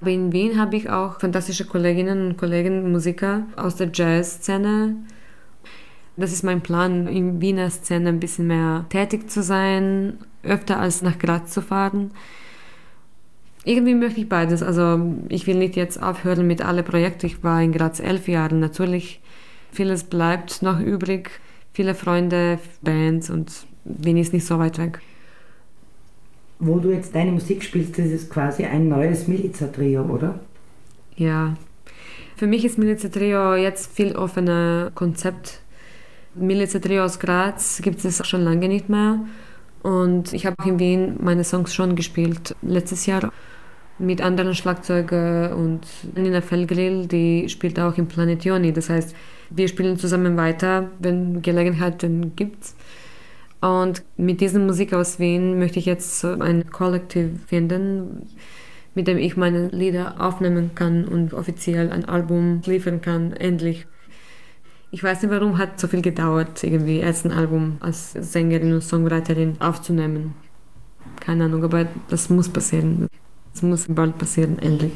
Aber in Wien habe ich auch fantastische Kolleginnen und Kollegen, Musiker aus der Jazzszene. Das ist mein Plan, in Wiener Szene ein bisschen mehr tätig zu sein, öfter als nach Graz zu fahren. Irgendwie möchte ich beides. Also ich will nicht jetzt aufhören mit allen Projekten. Ich war in Graz 11 Jahre. Natürlich, vieles bleibt noch übrig. Viele Freunde, Bands und Wien ist nicht so weit weg. Wo du jetzt deine Musik spielst, das ist quasi ein neues Milica-Trio, oder? Ja. Für mich ist Milica Trio jetzt viel offener Konzept. Milica Trio aus Graz gibt es schon lange nicht mehr. Und ich habe in Wien meine Songs schon gespielt, letztes Jahr mit anderen Schlagzeugern und Nina Felgrill, die spielt auch im Planetioni. Das heißt, wir spielen zusammen weiter, wenn Gelegenheit dann gibt's. Und mit dieser Musik aus Wien möchte ich jetzt ein Kollektiv finden, mit dem ich meine Lieder aufnehmen kann und offiziell ein Album liefern kann, endlich. Ich weiß nicht, warum hat so viel gedauert, irgendwie erst ein Album als Sängerin und Songwriterin aufzunehmen. Keine Ahnung, aber das muss passieren. Das muss bald passieren, endlich.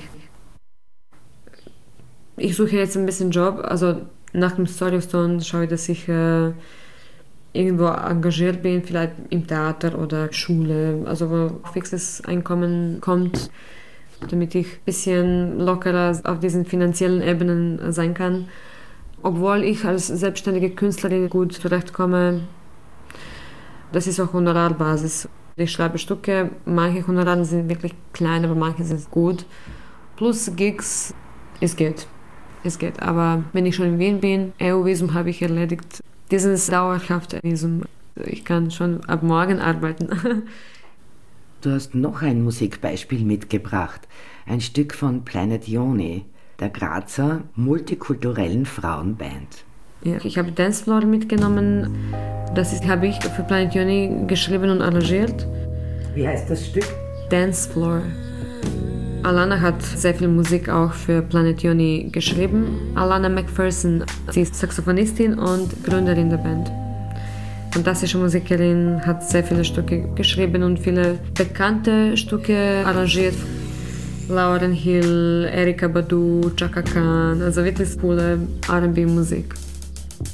Ich suche jetzt ein bisschen Job, also nach dem Storystone schaue ich, dass ich irgendwo engagiert bin, vielleicht im Theater oder Schule, also wo fixes Einkommen kommt, damit ich ein bisschen lockerer auf diesen finanziellen Ebenen sein kann. Obwohl ich als selbstständige Künstlerin gut zurechtkomme, das ist auch Honorarbasis. Ich schreibe Stücke, manche Honorare sind wirklich klein, aber manche sind gut. Plus Gigs, es geht. Es geht. Aber wenn ich schon in Wien bin, EU-Visum habe ich erledigt. Dieses dauerhafte Visum, ich kann schon ab morgen arbeiten. Du hast noch ein Musikbeispiel mitgebracht. Ein Stück von Planetioni, der Grazer multikulturellen Frauenband. Ja, ich habe Dancefloor mitgenommen. Habe ich für Planetioni geschrieben und arrangiert. Wie heißt das Stück? Dancefloor. Alana hat sehr viel Musik auch für Planetioni geschrieben. Alana McPherson, sie ist Saxophonistin und Gründerin der Band. Fantastische Musikerin, hat sehr viele Stücke geschrieben und viele bekannte Stücke arrangiert. Lauryn Hill, Erykah Badu, Chaka Khan, also wirklich coole R&B-Musik.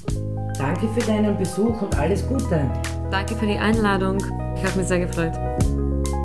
Danke für deinen Besuch und alles Gute. Danke für die Einladung. Ich habe mich sehr gefreut.